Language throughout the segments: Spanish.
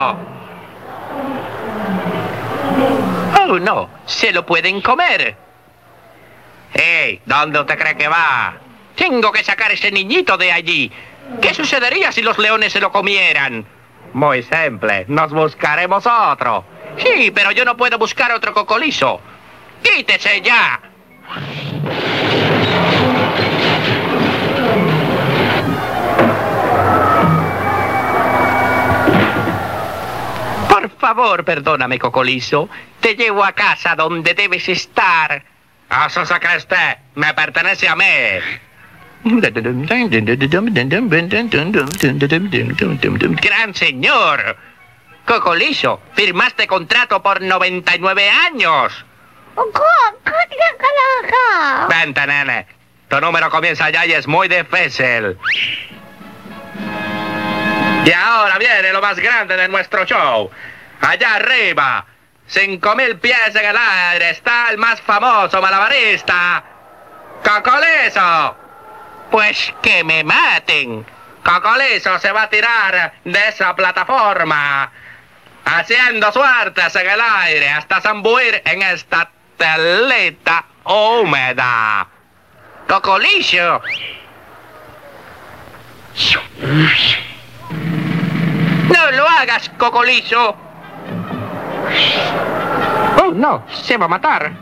Oh, no, se lo pueden comer. ¡Hey! ¿Dónde usted cree que va? Tengo que sacar ese niñito de allí. ¿Qué sucedería si los leones se lo comieran? Muy simple, nos buscaremos otro. Sí, pero yo no puedo buscar otro cocolizo. ¡Quítese ya! Por favor, perdóname, cocolizo. Te llevo a casa donde debes estar. ¿Eso se cree usted? Me pertenece a mí. Gran señor. Cocolizo, firmaste contrato por 99 años. Vente, nene. Tu número comienza ya y es muy difícil. Y ahora viene lo más grande de nuestro show. Allá arriba, 5.000 pies en el aire, está el más famoso malabarista, Cocolizo. Pues que me maten. Cocolizo se va a tirar de esa plataforma, haciendo suertes en el aire hasta zambuir en esta telita húmeda. Cocolizo. ¡No lo hagas, Cocolizo! ¡Oh, no! ¡Se va a matar!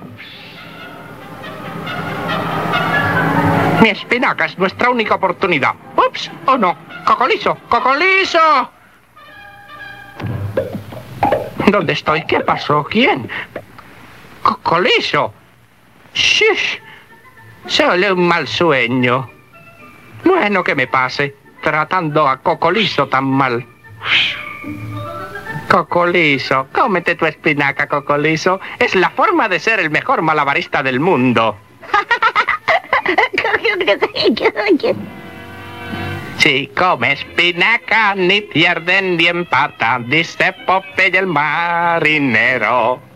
Mi espinaca es nuestra única oportunidad. ¡Ups! ¡Oh, no! ¡Cocolizo! ¡Cocolizo! ¿Dónde estoy? ¿Qué pasó? ¿Quién? ¡Cocolizo! ¡Shush! Solo un mal sueño. Bueno, que me pase, tratando a Cocolizo tan mal. Cocolizo, cómete tu espinaca, Cocolizo. Es la forma de ser el mejor malabarista del mundo. Si come espinaca, ni pierde ni empata, dice Popeye el marinero.